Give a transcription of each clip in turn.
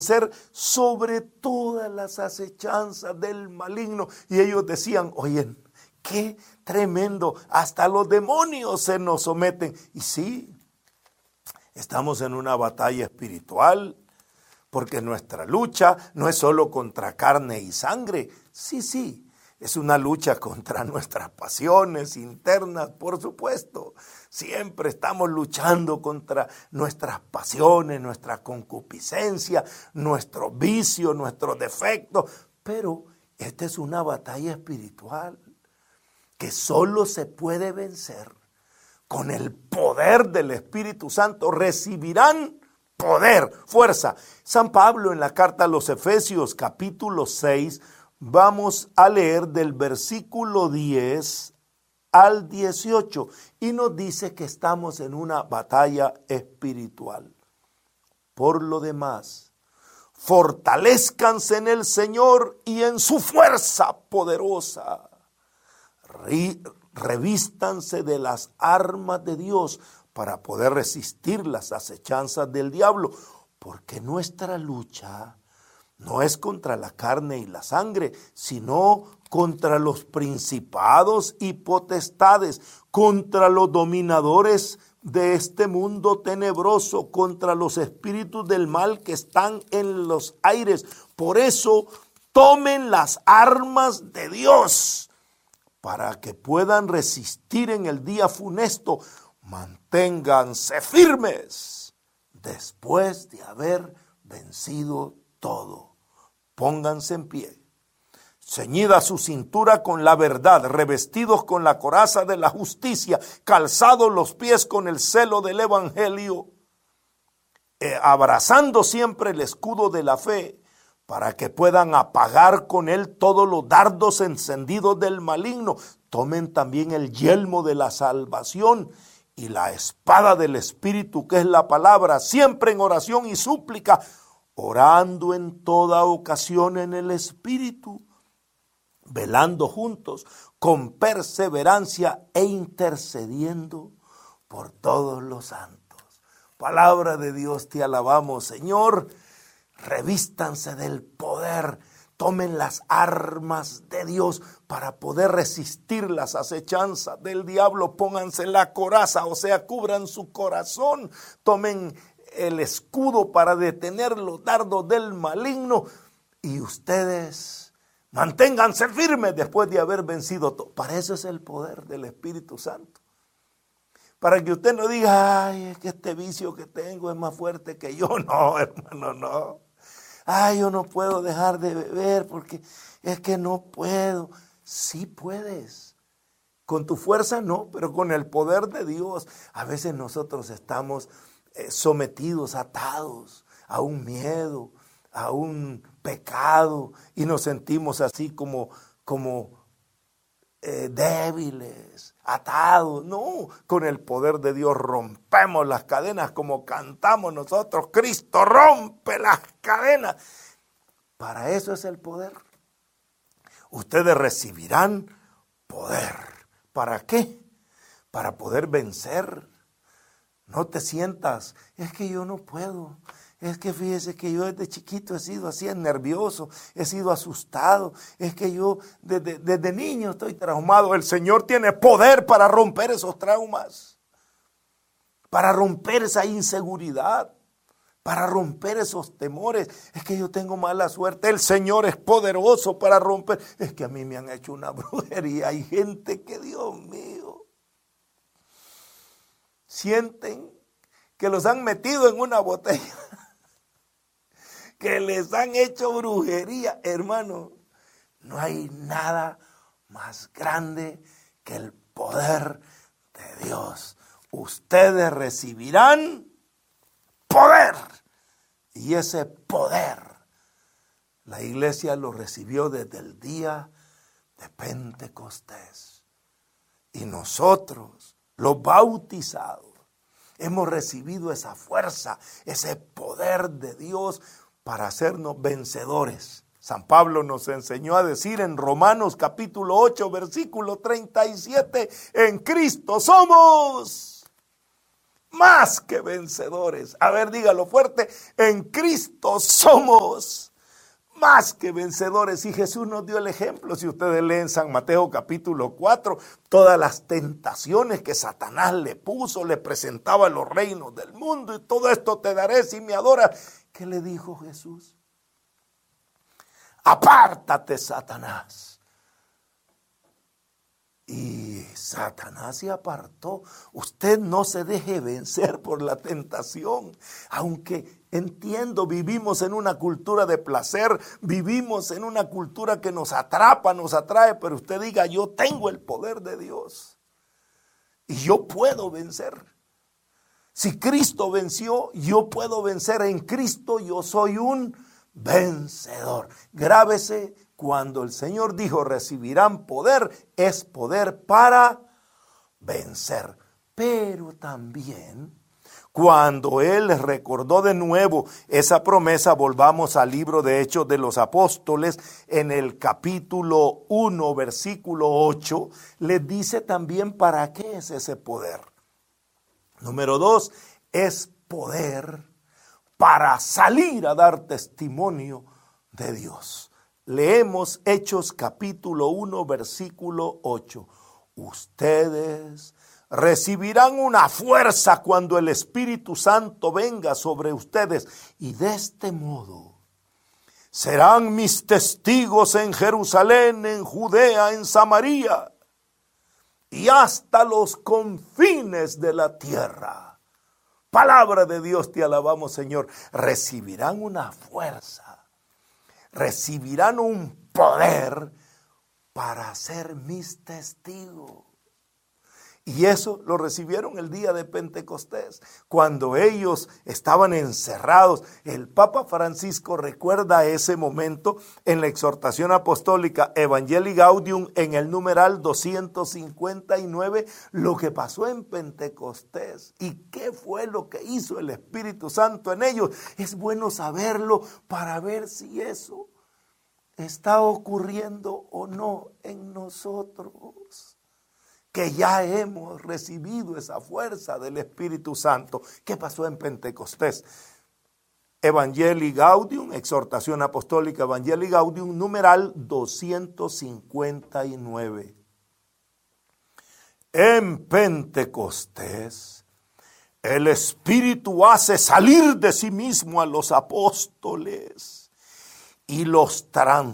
ser sobre todas las acechanzas del maligno. Y ellos decían, oye, qué tremendo, hasta los demonios se nos someten. Y sí, estamos en una batalla espiritual, porque nuestra lucha no es solo contra carne y sangre. Sí, es una lucha contra nuestras pasiones internas, por supuesto. Siempre estamos luchando contra nuestras pasiones, nuestra concupiscencia, nuestros vicios, nuestros defectos. Pero esta es una batalla espiritual que solo se puede vencer con el poder del Espíritu Santo. Recibirán poder, fuerza. San Pablo en la carta a los Efesios capítulo 6, vamos a leer del versículo 10 al 18 y nos dice que estamos en una batalla espiritual. Por lo demás, fortalezcanse en el Señor y en su fuerza poderosa. Revístanse de las armas de Dios para poder resistir las acechanzas del diablo, porque nuestra lucha no es contra la carne y la sangre, sino contra los principados y potestades, contra los dominadores de este mundo tenebroso, contra los espíritus del mal que están en los aires. Por eso, tomen las armas de Dios para que puedan resistir en el día funesto. Manténganse firmes después de haber vencido todo. Pónganse en pie, ceñida su cintura con la verdad, revestidos con la coraza de la justicia, calzados los pies con el celo del evangelio, abrazando siempre el escudo de la fe, para que puedan apagar con él todos los dardos encendidos del maligno. Tomen también el yelmo de la salvación y la espada del Espíritu, que es la palabra, siempre en oración y súplica, orando en toda ocasión en el Espíritu, velando juntos con perseverancia e intercediendo por todos los santos. Palabra de Dios, te alabamos, Señor. Revístanse del poder, tomen las armas de Dios para poder resistir las acechanzas del diablo. Pónganse la coraza, o sea, cubran su corazón, tomen el escudo para detener los dardos del maligno y ustedes manténganse firmes después de haber vencido todo. Para eso es el poder del Espíritu Santo. Para que usted no diga, ay, es que este vicio que tengo es más fuerte que yo. No, hermano, no. Ay, yo no puedo dejar de beber porque es que no puedo. Sí puedes. Con tu fuerza no, pero con el poder de Dios. A veces nosotros estamos sometidos, atados a un miedo, a un pecado y nos sentimos así como débiles, atados. No, con el poder de Dios rompemos las cadenas como cantamos nosotros. Cristo rompe las cadenas. Para eso es el poder. Ustedes recibirán poder. ¿Para qué? Para poder vencer. No te sientas, es que yo no puedo. Es que fíjese que yo desde chiquito he sido así nervioso, he sido asustado. Es que yo desde niño estoy traumado. El Señor tiene poder para romper esos traumas, para romper esa inseguridad, para romper esos temores. Es que yo tengo mala suerte. El Señor es poderoso para romper. Es que a mí me han hecho una brujería. Hay gente que, Dios mío, sienten que los han metido en una botella, que les han hecho brujería. Hermano, no hay nada más grande que el poder de Dios. Ustedes recibirán poder. Y ese poder, la iglesia lo recibió desde el día de Pentecostés. Y nosotros, los bautizados, hemos recibido esa fuerza, ese poder de Dios para hacernos vencedores. San Pablo nos enseñó a decir en Romanos capítulo 8, versículo 37, en Cristo somos más que vencedores. A ver, dígalo fuerte, en Cristo somos más que vencedores. Y Jesús nos dio el ejemplo. Si ustedes leen San Mateo capítulo 4, todas las tentaciones que Satanás le puso, le presentaba los reinos del mundo, y todo esto te daré si me adoras. ¿Qué le dijo Jesús? Apártate, Satanás. Y Satanás se apartó. Usted no se deje vencer por la tentación. Aunque entiendo, vivimos en una cultura de placer, vivimos en una cultura que nos atrapa, nos atrae, pero usted diga, yo tengo el poder de Dios y yo puedo vencer. Si Cristo venció, yo puedo vencer. En Cristo yo soy un vencedor. Grábese, cuando el Señor dijo recibirán poder, es poder para vencer. Pero también cuando Él les recordó de nuevo esa promesa, volvamos al libro de Hechos de los Apóstoles, en el capítulo 1, versículo 8, les dice también para qué es ese poder. Número 2, es poder para salir a dar testimonio de Dios. Leemos Hechos capítulo 1, versículo 8. Ustedes recibirán una fuerza cuando el Espíritu Santo venga sobre ustedes, y de este modo serán mis testigos en Jerusalén, en Judea, en Samaria y hasta los confines de la tierra. Palabra de Dios, te alabamos, Señor. Recibirán una fuerza, recibirán un poder para ser mis testigos. Y eso lo recibieron el día de Pentecostés, cuando ellos estaban encerrados. El Papa Francisco recuerda ese momento en la exhortación apostólica Evangelii Gaudium, en el numeral 259, lo que pasó en Pentecostés y qué fue lo que hizo el Espíritu Santo en ellos. Es bueno saberlo para ver si eso está ocurriendo o no en nosotros, que ya hemos recibido esa fuerza del Espíritu Santo. ¿Qué pasó en Pentecostés? Evangelii Gaudium, exhortación apostólica Evangelii Gaudium, numeral 259. En Pentecostés, el Espíritu hace salir de sí mismo a los apóstoles y los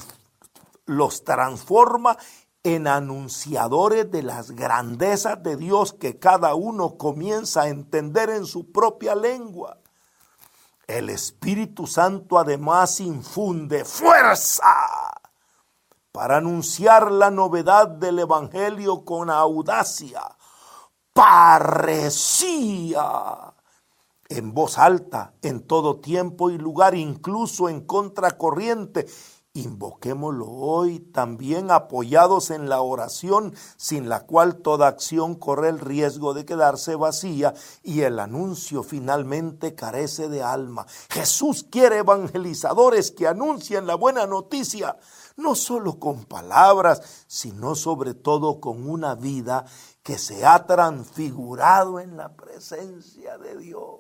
transforma en anunciadores de las grandezas de Dios, que cada uno comienza a entender en su propia lengua. El Espíritu Santo además infunde fuerza para anunciar la novedad del Evangelio con audacia, parresía, en voz alta, en todo tiempo y lugar, incluso en contracorriente. Invoquémoslo hoy también apoyados en la oración, sin la cual toda acción corre el riesgo de quedarse vacía y el anuncio finalmente carece de alma. Jesús quiere evangelizadores que anuncien la buena noticia, no solo con palabras, sino sobre todo con una vida que se ha transfigurado en la presencia de Dios.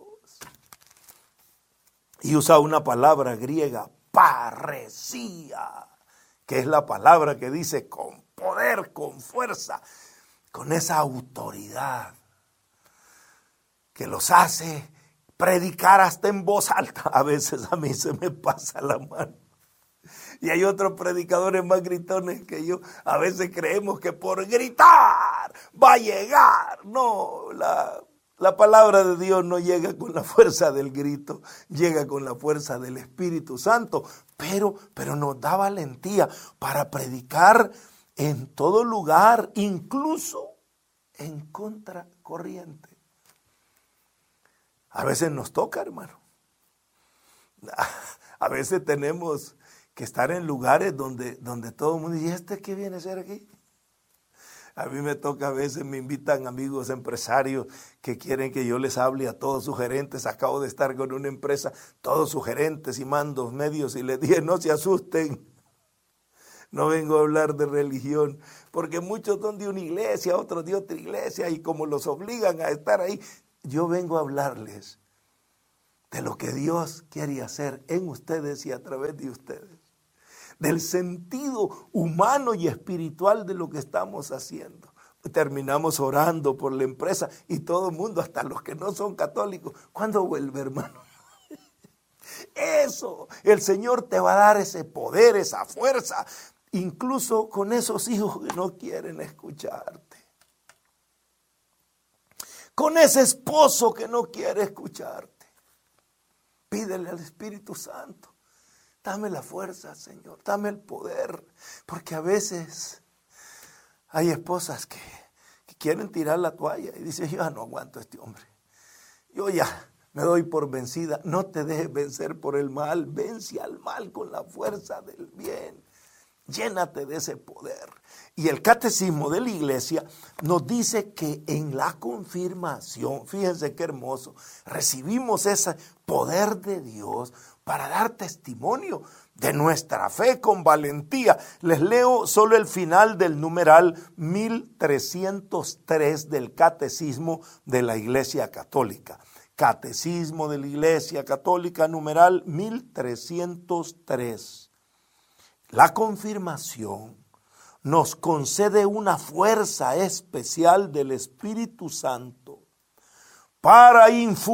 Y usa una palabra griega, parresía, que es la palabra que dice con poder, con fuerza, con esa autoridad que los hace predicar hasta en voz alta. A veces a mí se me pasa la mano. Y hay otros predicadores más gritones que yo. A veces creemos que por gritar va a llegar. No, la palabra de Dios no llega con la fuerza del grito, llega con la fuerza del Espíritu Santo, pero nos da valentía para predicar en todo lugar, incluso en contracorriente. A veces nos toca, hermano. A veces tenemos que estar en lugares donde todo el mundo dice, ¿y este qué viene a hacer aquí? A mí me toca, a veces me invitan amigos empresarios que quieren que yo les hable a todos sus gerentes. Acabo de estar con una empresa, todos sus gerentes y mandos medios, y les dije, no se asusten, no vengo a hablar de religión, porque muchos son de una iglesia, otros de otra iglesia, y como los obligan a estar ahí, yo vengo a hablarles de lo que Dios quiere hacer en ustedes y a través de ustedes. Del sentido humano y espiritual de lo que estamos haciendo. Terminamos orando por la empresa y todo el mundo, hasta los que no son católicos, ¿cuándo vuelve, hermano? Eso, el Señor te va a dar ese poder, esa fuerza, incluso con esos hijos que no quieren escucharte. Con ese esposo que no quiere escucharte. Pídele al Espíritu Santo. Dame la fuerza, Señor. Dame el poder. Porque a veces hay esposas que quieren tirar la toalla y dicen, yo ya no aguanto a este hombre. Yo ya me doy por vencida. No te dejes vencer por el mal. Vence al mal con la fuerza del bien. Llénate de ese poder. Y el catecismo de la iglesia nos dice que en la confirmación, fíjense qué hermoso, recibimos ese poder de Dios para dar testimonio de nuestra fe con valentía. Les leo solo el final del numeral 1303 del catecismo de la Iglesia Católica. Catecismo de la Iglesia Católica, numeral 1303. La confirmación nos concede una fuerza especial del Espíritu Santo para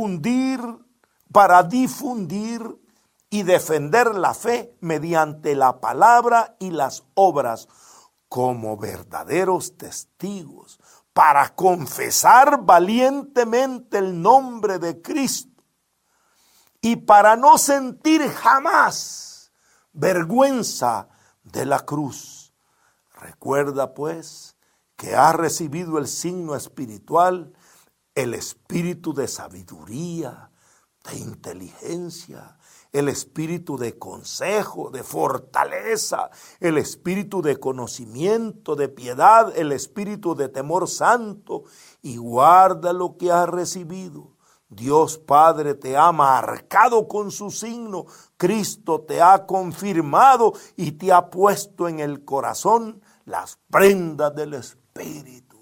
difundir y defender la fe mediante la palabra y las obras como verdaderos testigos, para confesar valientemente el nombre de Cristo y para no sentir jamás vergüenza de la cruz. Recuerda pues que has recibido el signo espiritual, el espíritu de sabiduría, de inteligencia, el espíritu de consejo, de fortaleza, el espíritu de conocimiento, de piedad, el espíritu de temor santo, y guarda lo que has recibido. Dios Padre te ha marcado con su signo, Cristo te ha confirmado y te ha puesto en el corazón las prendas del Espíritu.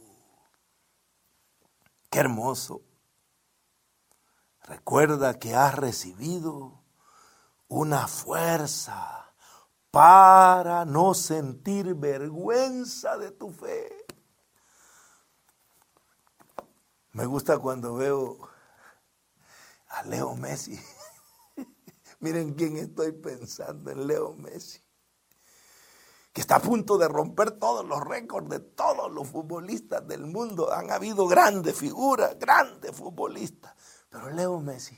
¡Qué hermoso! Recuerda que has recibido una fuerza para no sentir vergüenza de tu fe. Me gusta cuando veo a Leo Messi. Miren quién estoy pensando, en Leo Messi, que está a punto de romper todos los récords de todos los futbolistas del mundo. Han habido grandes figuras, grandes futbolistas, pero Leo Messi,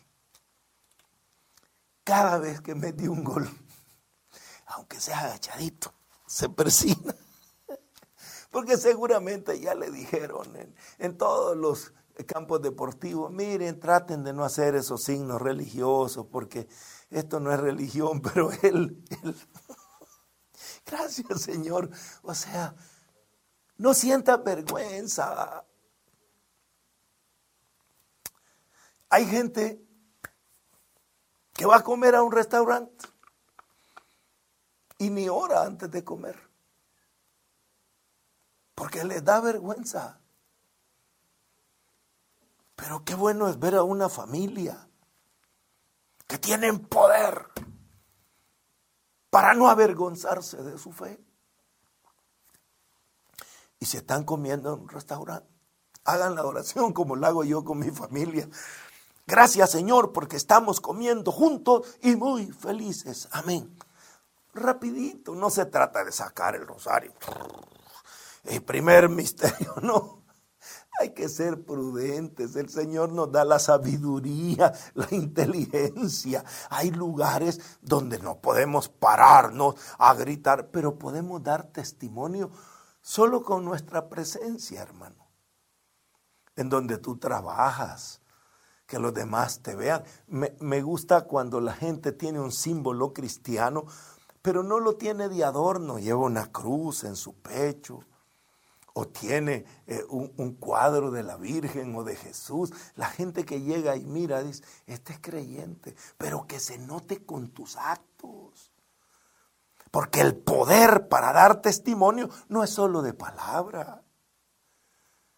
cada vez que mete un gol, aunque sea agachadito, se persina, porque seguramente ya le dijeron en todos los campos deportivos, miren, traten de no hacer esos signos religiosos, porque esto no es religión, pero él gracias, Señor. O sea, no sienta vergüenza. Hay gente que va a comer a un restaurante y ni ora antes de comer, porque les da vergüenza. Pero qué bueno es ver a una familia que tienen poder para no avergonzarse de su fe. Y si están comiendo en un restaurante, hagan la oración como la hago yo con mi familia. Gracias, Señor, porque estamos comiendo juntos y muy felices. Amén. Rapidito, no se trata de sacar el rosario. El primer misterio, no. Hay que ser prudentes. El Señor nos da la sabiduría, la inteligencia. Hay lugares donde no podemos pararnos a gritar, pero podemos dar testimonio solo con nuestra presencia, hermano. En donde tú trabajas, que los demás te vean. Me gusta cuando la gente tiene un símbolo cristiano, pero no lo tiene de adorno. Lleva una cruz en su pecho. O tiene un cuadro de la Virgen o de Jesús. La gente que llega y mira dice, este es creyente, pero que se note con tus actos. Porque el poder para dar testimonio no es solo de palabra.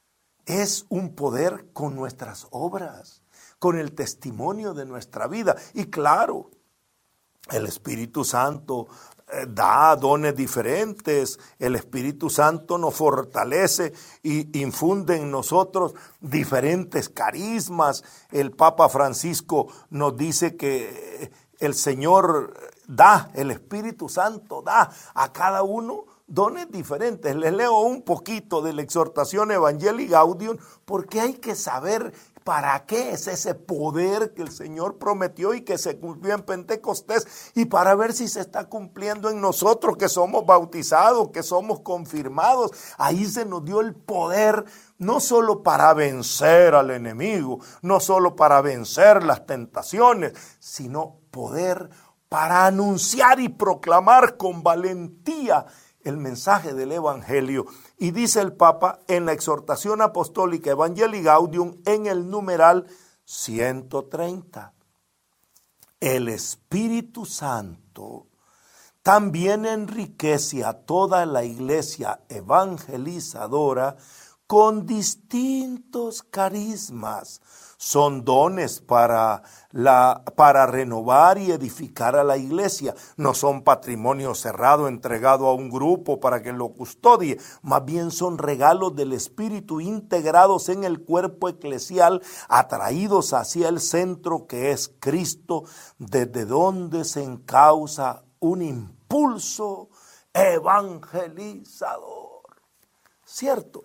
es un poder con nuestras obras, con el testimonio de nuestra vida. Y claro, el Espíritu Santo da dones diferentes. El Espíritu Santo nos fortalece y infunde en nosotros diferentes carismas. El Papa Francisco nos dice que el Señor da, el Espíritu Santo da a cada uno dones diferentes. Les leo un poquito de la exhortación Evangelii Gaudium, porque hay que saber para qué es ese poder que el Señor prometió y que se cumplió en Pentecostés, y para ver si se está cumpliendo en nosotros que somos bautizados, que somos confirmados. Ahí se nos dio el poder, no solo para vencer al enemigo, no solo para vencer las tentaciones, sino poder para anunciar y proclamar con valentía el mensaje del Evangelio. Y dice el Papa en la exhortación apostólica Evangelii Gaudium en el numeral 130. El Espíritu Santo también enriquece a toda la iglesia evangelizadora con distintos carismas. Son dones para renovar y edificar a la iglesia. No son patrimonio cerrado entregado a un grupo para que lo custodie. Más bien son regalos del Espíritu integrados en el cuerpo eclesial, atraídos hacia el centro que es Cristo, desde donde se encausa un impulso evangelizador. ¿Cierto?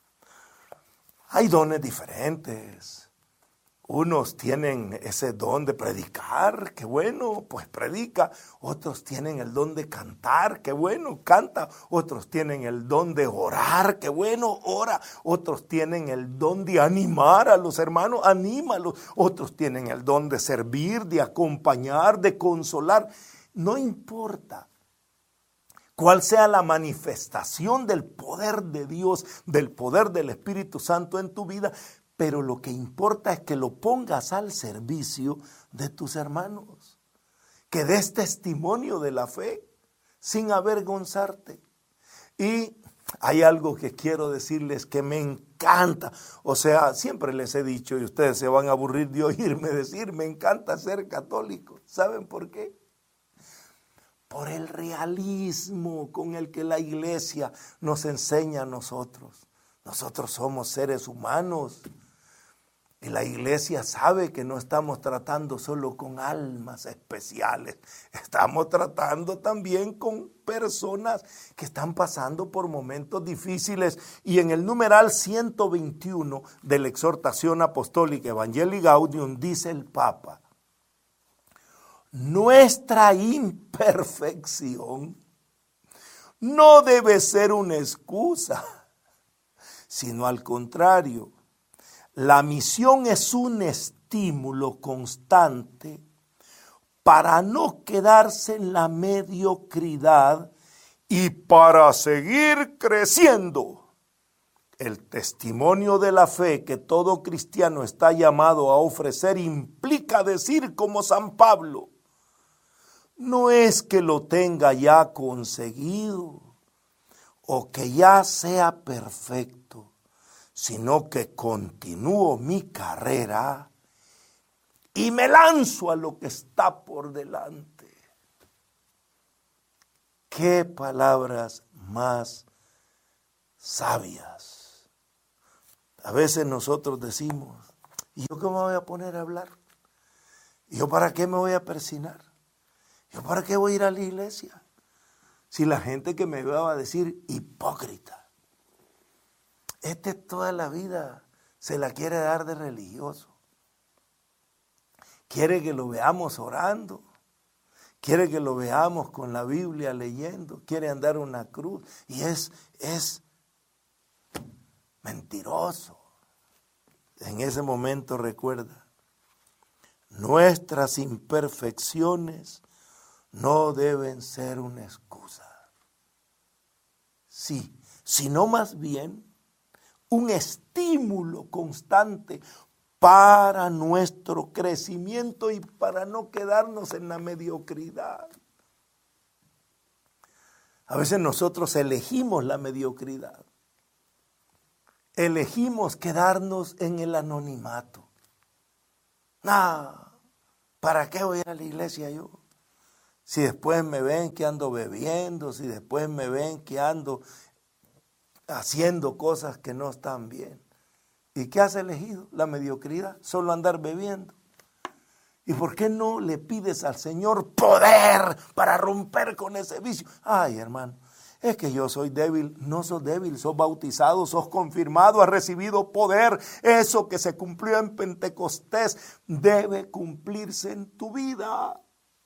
Hay dones diferentes. Unos tienen ese don de predicar, qué bueno, pues predica. Otros tienen el don de cantar, qué bueno, canta. Otros tienen el don de orar, qué bueno, ora. Otros tienen el don de animar a los hermanos, anímalos. Otros tienen el don de servir, de acompañar, de consolar. No importa cuál sea la manifestación del poder de Dios, del poder del Espíritu Santo en tu vida, pero lo que importa es que lo pongas al servicio de tus hermanos, que des testimonio de la fe sin avergonzarte. Y hay algo que quiero decirles que me encanta, o sea, siempre les he dicho y ustedes se van a aburrir de oírme decir, me encanta ser católico. ¿Saben por qué? Por el realismo con el que la iglesia nos enseña a nosotros. Nosotros somos seres humanos y la iglesia sabe que no estamos tratando solo con almas especiales. Estamos tratando también con personas que están pasando por momentos difíciles. Y en el numeral 121 de la exhortación apostólica Evangelii Gaudium dice el Papa: nuestra imperfección no debe ser una excusa, sino al contrario. La misión es un estímulo constante para no quedarse en la mediocridad y para seguir creciendo. El testimonio de la fe que todo cristiano está llamado a ofrecer implica decir como San Pablo: no es que lo tenga ya conseguido o que ya sea perfecto, sino que continúo mi carrera y me lanzo a lo que está por delante. Qué palabras más sabias. A veces nosotros decimos: ¿y yo qué me voy a poner a hablar? ¿Y yo para qué me voy a persinar? ¿Yo para qué voy a ir a la iglesia? Si la gente que me va a decir hipócrita. Toda la vida se la quiere dar de religioso. Quiere que lo veamos orando. Quiere que lo veamos con la Biblia leyendo. Quiere andar una cruz. Y es mentiroso. En ese momento recuerda: nuestras imperfecciones no deben ser una excusa. Sí, sino más bien un estímulo constante para nuestro crecimiento y para no quedarnos en la mediocridad. A veces nosotros elegimos la mediocridad. elegimos quedarnos en el anonimato. ¿Para qué voy a ir a la iglesia yo? Si después me ven que ando bebiendo, si después me ven que ando haciendo cosas que no están bien. ¿Y qué has elegido? La mediocridad, solo andar bebiendo. ¿Y por qué no le pides al Señor poder para romper con ese vicio? Ay, hermano, es que yo soy débil. No sos débil, sos bautizado, sos confirmado, has recibido poder. Eso que se cumplió en Pentecostés debe cumplirse en tu vida.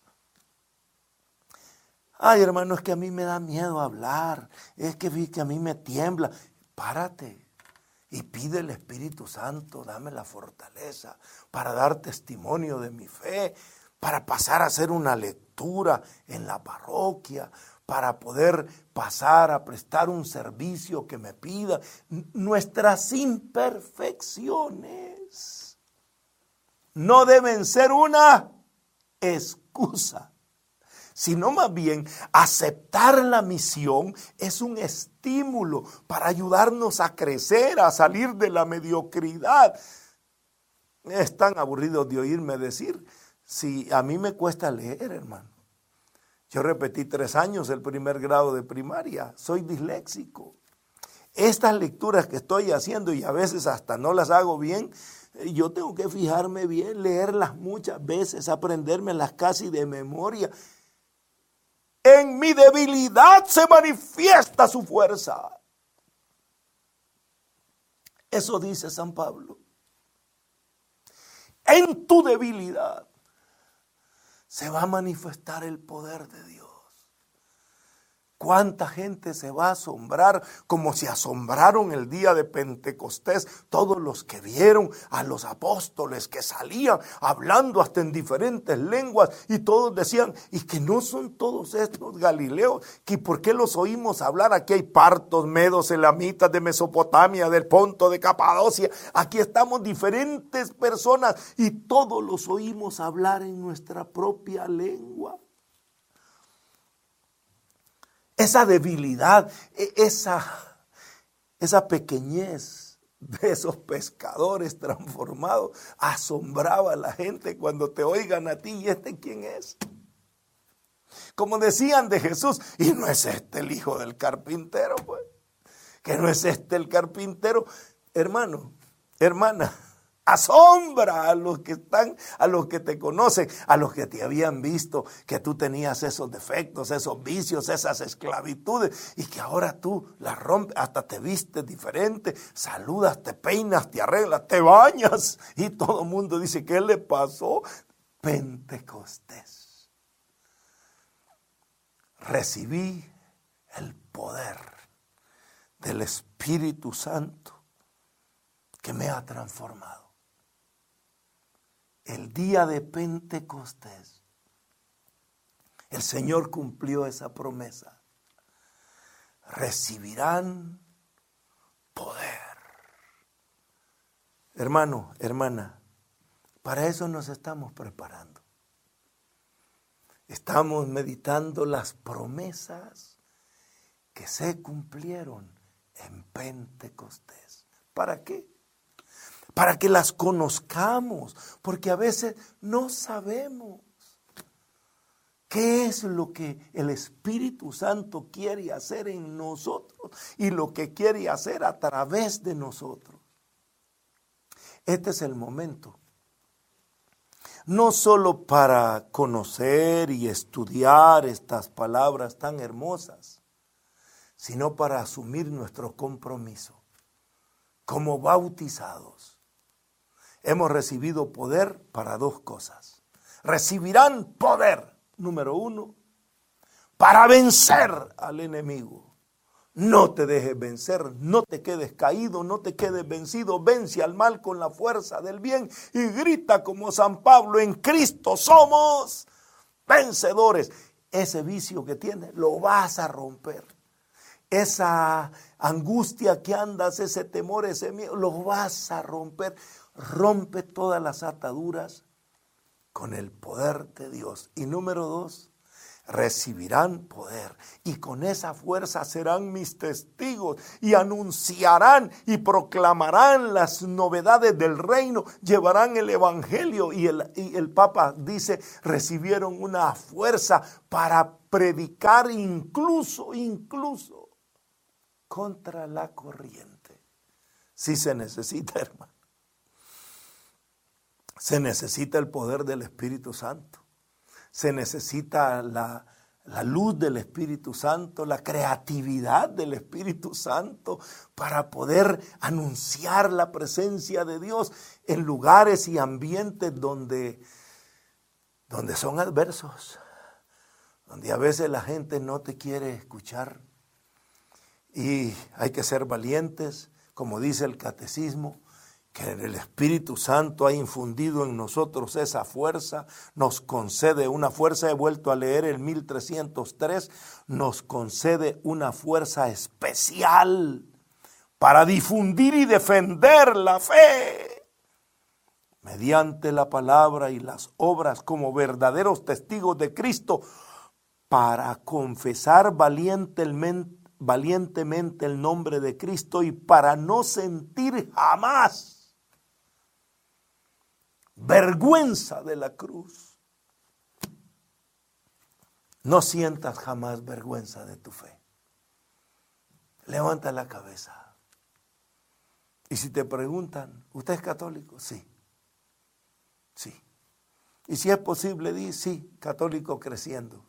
Ay, hermano, es que a mí me da miedo hablar. Es que a mí me tiembla. Párate y pide el Espíritu Santo, dame la fortaleza para dar testimonio de mi fe, para pasar a hacer una lectura en la parroquia, para poder pasar a prestar un servicio que me pida. Nuestras imperfecciones no deben ser una excusa, sino más bien aceptar la misión es un estímulo para ayudarnos a crecer, a salir de la mediocridad. Están aburridos de oírme decir, si a mí me cuesta leer, hermano. Yo repetí 3 años el primer grado de primaria, soy disléxico. Estas lecturas que estoy haciendo y a veces hasta no las hago bien, yo tengo que fijarme bien, leerlas muchas veces, aprendérmelas casi de memoria. En mi debilidad se manifiesta su fuerza. Eso dice San Pablo. En tu debilidad se va a manifestar el poder de Dios. ¿Cuánta gente se va a asombrar como se asombraron el día de Pentecostés? Todos los que vieron a los apóstoles que salían hablando hasta en diferentes lenguas y todos decían, ¿y que no son todos estos galileos? ¿Que por qué los oímos hablar? Aquí hay partos, medos, elamitas de Mesopotamia, del Ponto, de Capadocia. Aquí estamos diferentes personas y todos los oímos hablar en nuestra propia lengua. Esa debilidad, esa pequeñez de esos pescadores transformados asombraba a la gente cuando te oigan a ti. ¿Y este quién es? Como decían de Jesús, ¿y no es este el hijo del carpintero? Pues, ¿que no es este el carpintero? Hermano, hermana, asombra a los que están, a los que te conocen, a los que te habían visto que tú tenías esos defectos, esos vicios, esas esclavitudes y que ahora tú las rompes, hasta te vistes diferente, saludas, te peinas, te arreglas, te bañas y todo el mundo dice, ¿qué le pasó? Pentecostés. Recibí el poder del Espíritu Santo que me ha transformado. El día de Pentecostés, el Señor cumplió esa promesa. Recibirán poder. Hermano, hermana, para eso nos estamos preparando. Estamos meditando las promesas que se cumplieron en Pentecostés. ¿Para qué? Para que las conozcamos, porque a veces no sabemos qué es lo que el Espíritu Santo quiere hacer en nosotros y lo que quiere hacer a través de nosotros. Este es el momento, no solo para conocer y estudiar estas palabras tan hermosas, sino para asumir nuestro compromiso como bautizados. Hemos recibido poder para 2 cosas. Recibirán poder, número 1, para vencer al enemigo. No te dejes vencer, no te quedes caído, no te quedes vencido. Vence al mal con la fuerza del bien y grita como San Pablo, en Cristo somos vencedores. Ese vicio que tienes lo vas a romper. Esa angustia que andas, ese temor, ese miedo, lo vas a romper. Rompe todas las ataduras con el poder de Dios. Y número 2, recibirán poder y con esa fuerza serán mis testigos y anunciarán y proclamarán las novedades del reino, llevarán el evangelio y el Papa dice, recibieron una fuerza para predicar incluso contra la corriente. Sí se necesita, hermano. Se necesita el poder del Espíritu Santo. Se necesita la luz del Espíritu Santo, la creatividad del Espíritu Santo para poder anunciar la presencia de Dios en lugares y ambientes donde son adversos, donde a veces la gente no te quiere escuchar. Y hay que ser valientes, como dice el catecismo, que el Espíritu Santo ha infundido en nosotros esa fuerza, nos concede una fuerza, he vuelto a leer el 1303, nos concede una fuerza especial para difundir y defender la fe, mediante la palabra y las obras como verdaderos testigos de Cristo, para confesar valientemente el nombre de Cristo y para no sentir jamás vergüenza de la cruz. No sientas jamás vergüenza de tu fe. Levanta la cabeza. Y si te preguntan, ¿usted es católico? Sí. Sí. Y si es posible, di, sí, católico creciendo.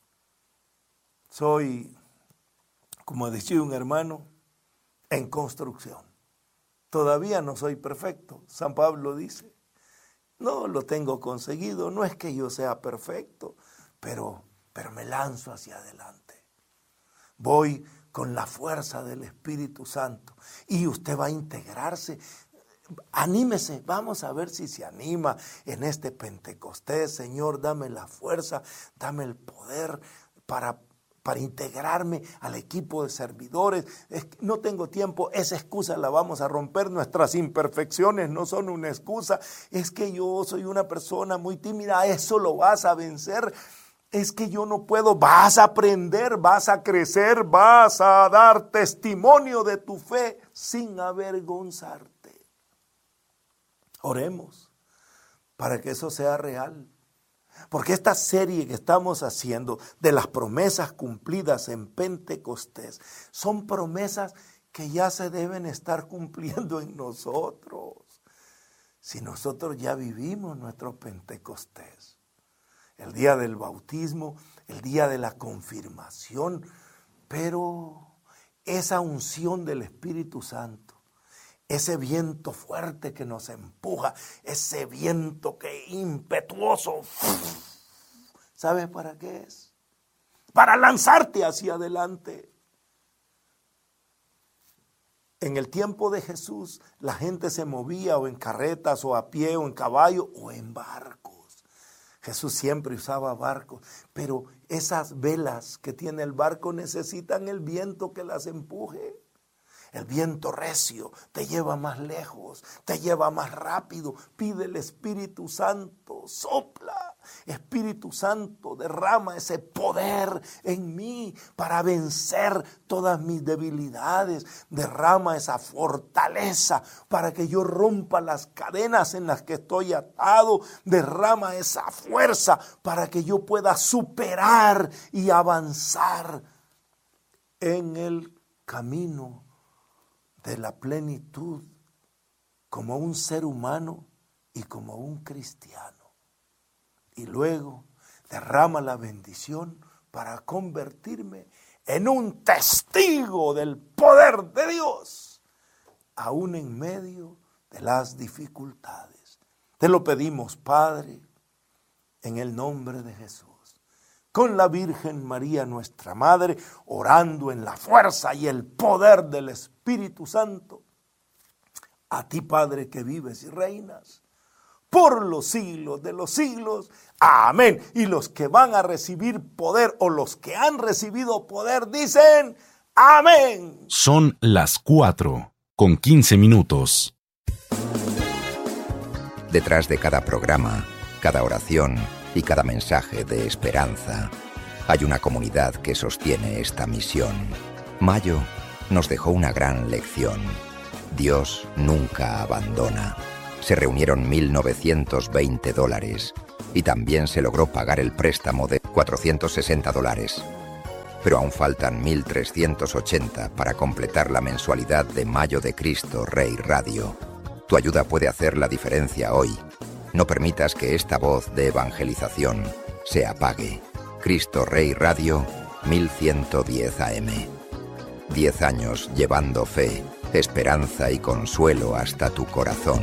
Soy, como decía un hermano, en construcción. Todavía no soy perfecto. San Pablo dice, no lo tengo conseguido, no es que yo sea perfecto, pero me lanzo hacia adelante. Voy con la fuerza del Espíritu Santo y usted va a integrarse. Anímese, vamos a ver si se anima en este Pentecostés. Señor, dame la fuerza, dame el poder para integrarme al equipo de servidores. No tengo tiempo, esa excusa la vamos a romper. Nuestras imperfecciones no son una excusa. Es que yo soy una persona muy tímida, eso lo vas a vencer. Es que yo no puedo, vas a aprender, vas a crecer, vas a dar testimonio de tu fe sin avergonzarte. Oremos para que eso sea real. Porque esta serie que estamos haciendo de las promesas cumplidas en Pentecostés son promesas que ya se deben estar cumpliendo en nosotros. Si nosotros ya vivimos nuestro Pentecostés, el día del bautismo, el día de la confirmación, pero esa unción del Espíritu Santo, ese viento fuerte que nos empuja, ese viento que impetuoso, ¿sabes para qué es? Para lanzarte hacia adelante. En el tiempo de Jesús, la gente se movía o en carretas o a pie o en caballo o en barcos. Jesús siempre usaba barcos, pero esas velas que tiene el barco necesitan el viento que las empuje. El viento recio te lleva más lejos, te lleva más rápido. Pide el Espíritu Santo, sopla. Espíritu Santo, derrama ese poder en mí para vencer todas mis debilidades. Derrama esa fortaleza para que yo rompa las cadenas en las que estoy atado. Derrama esa fuerza para que yo pueda superar y avanzar en el camino de la plenitud como un ser humano y como un cristiano. Y luego derrama la bendición para convertirme en un testigo del poder de Dios, aún en medio de las dificultades. Te lo pedimos, Padre, en el nombre de Jesús. Con la Virgen María, nuestra Madre, orando en la fuerza y el poder del Espíritu Santo. A ti, Padre, que vives y reinas por los siglos de los siglos. Amén. Y los que van a recibir poder o los que han recibido poder dicen amén. Son las 4:15. Detrás de cada programa, cada oración y cada mensaje de esperanza, Hay una comunidad que sostiene esta misión. Mayo nos dejó una gran lección. Dios nunca abandona. Se reunieron $1.920 y también se logró pagar el préstamo de $460. Pero aún faltan 1.380 para completar la mensualidad de Mayo de Cristo Rey Radio. Tu ayuda puede hacer la diferencia hoy. No permitas que esta voz de evangelización se apague. Cristo Rey Radio, 1110 AM. 10 años llevando fe, esperanza y consuelo hasta tu corazón.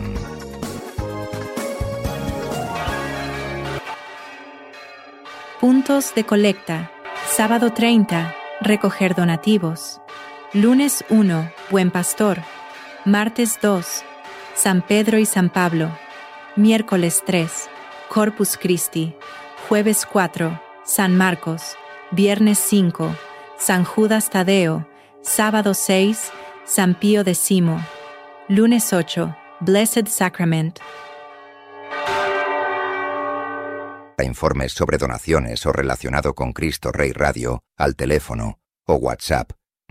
Puntos de colecta. Sábado 30, recoger donativos. Lunes 1, Buen Pastor. Martes 2, San Pedro y San Pablo. Miércoles 3, Corpus Christi. Jueves 4, San Marcos. Viernes 5, San Judas Tadeo. Sábado 6, San Pío X. Lunes 8, Blessed Sacrament. Para informes sobre donaciones o relacionado con Cristo Rey Radio, al teléfono o WhatsApp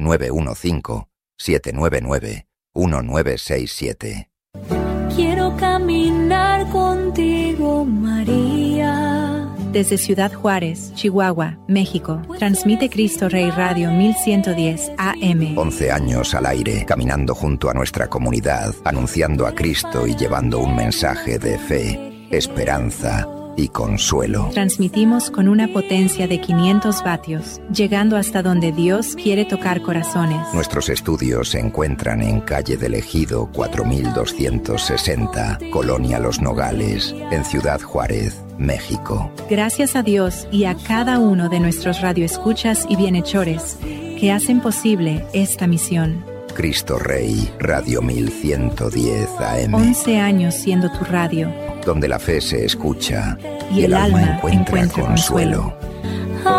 915-799-1967. Quiero caminar contigo, María. Desde Ciudad Juárez, Chihuahua, México, transmite Cristo Rey Radio 1110 AM. 11 años al aire, caminando junto a nuestra comunidad, anunciando a Cristo y llevando un mensaje de fe, esperanza y consuelo. Transmitimos con una potencia de 500 vatios, llegando hasta donde Dios quiere tocar corazones. Nuestros estudios se encuentran en Calle del Ejido 4260, Colonia Los Nogales, en Ciudad Juárez, México. Gracias a Dios y a cada uno de nuestros radioescuchas y bienhechores que hacen posible esta misión. Cristo Rey, Radio 1110 AM. 11 años siendo tu radio, donde la fe se escucha y el alma encuentra consuelo.